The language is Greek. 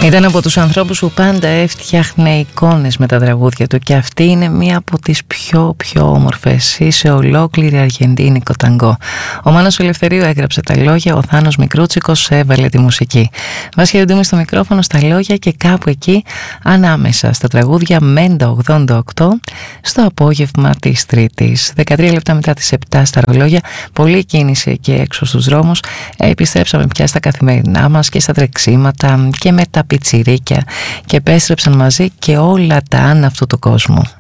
Ήταν από τους ανθρώπους που πάντα έφτιαχνε εικόνες με τα τραγούδια του και αυτή είναι μία από τις πιο όμορφες σε ολόκληρη αργεντίνικο ταγκό. Ο Μάνος Ελευθερίου έγραψε τα λόγια, ο Θάνος Μικρούτσικος έβαλε τη μουσική. Βάσια Ρεντούμη στο μικρόφωνο, στα λόγια και κάπου εκεί ανάμεσα στα τραγούδια Μέντα 88 στο απόγευμα της Τρίτης. 13 λεπτά μετά τις 7 στα ρολόγια, πολλή κίνηση και έξω στους δρόμους. Επιστρέψαμε πια στα καθημερινά μας και στα τρεξίματα και με τα πιτσιρίκια και επέστρεψαν μαζί και όλα τα αν αυτού του κόσμου.